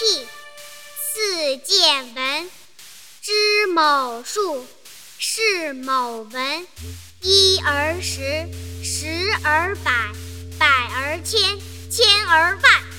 气，似见闻。知某数，是某文。一而十，十而百，百而千，千而万。